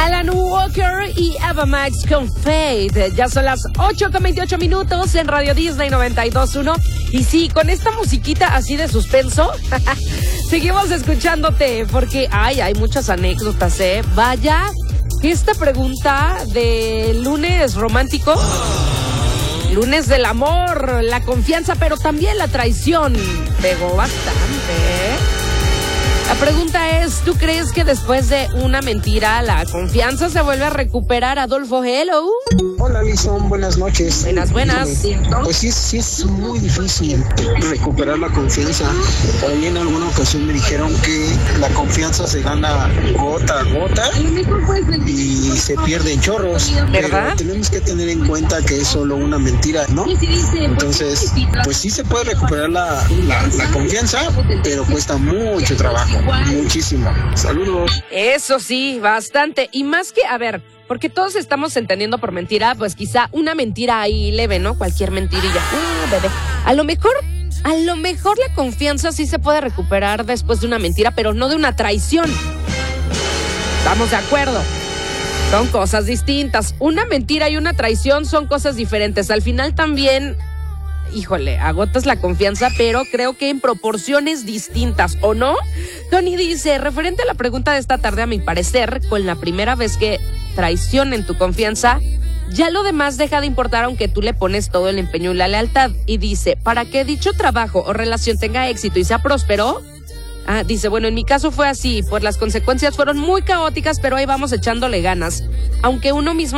Alan Walker y Ava Max con Fate. Ya son las 8:28 en Radio Disney 92.1. Y sí, con esta musiquita así de suspenso, seguimos escuchándote porque hay muchas anécdotas, ¿eh? Vaya, que esta pregunta de lunes romántico, lunes del amor, la confianza, pero también la traición, pegó bastante, ¿eh? La pregunta es, ¿tú crees que después de una mentira la confianza se vuelve a recuperar? Adolfo, hello. Hola, Alison, buenas noches. Buenas. Pues sí es muy difícil recuperar la confianza. Por ahí en alguna ocasión me dijeron que la confianza se gana gota a gota y se pierde en chorros. ¿Verdad? Pero tenemos que tener en cuenta que es solo una mentira, ¿no? Entonces, pues sí se puede recuperar la confianza, pero cuesta mucho trabajo. Muchísimo. Saludos. Eso sí, bastante. Y más que, a ver, porque todos estamos entendiendo por mentira, pues quizá una mentira ahí leve, ¿no? Cualquier mentirilla. Bebé. A lo mejor la confianza sí se puede recuperar después de una mentira, pero no de una traición. ¿Estamos de acuerdo? Son cosas distintas. Una mentira y una traición son cosas diferentes. Al final también, híjole, agotas la confianza, pero creo que en proporciones distintas, ¿o no? Tony dice, referente a la pregunta de esta tarde, a mi parecer, con la primera vez que traicionen tu confianza, ya lo demás deja de importar aunque tú le pones todo el empeño y la lealtad. Y dice, para que dicho trabajo o relación tenga éxito y sea próspero, dice, bueno, en mi caso fue así, pues las consecuencias fueron muy caóticas, pero ahí vamos echándole ganas. Aunque uno mismo